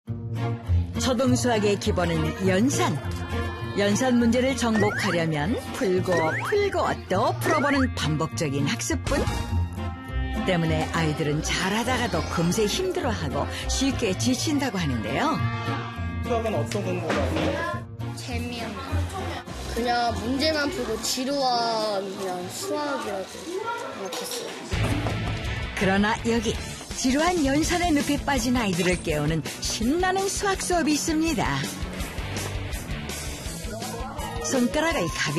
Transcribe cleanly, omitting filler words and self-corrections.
초등수학의 기본은 연산. 연산 문제를 정복하려면 풀고 또 풀어보는 반복적인 학습뿐. 때문에 아이들은 잘하다가도 금세 힘들어하고 쉽게 지친다고 하는데요. 수학은 어떤 공부가 하세요? 재미없는. 그냥 문제만 풀고 지루한 그냥 수학이라고 생각했어요. 그러나 여기 지루한 연산의 늪에 빠진 아이들을 깨우는 신나는 수학 수업이 있습니다. 손가락을 가볍게